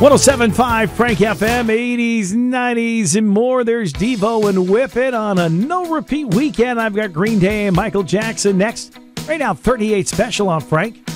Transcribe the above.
107.5 Frank FM, 80s, 90s, and more. There's Devo and Whip It on a no-repeat weekend. I've got Green Day and Michael Jackson next. Right now, 38 special on Frank.